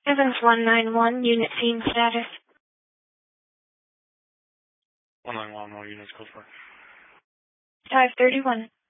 Evans 191, unit scene status. 191, all units, code for. 531.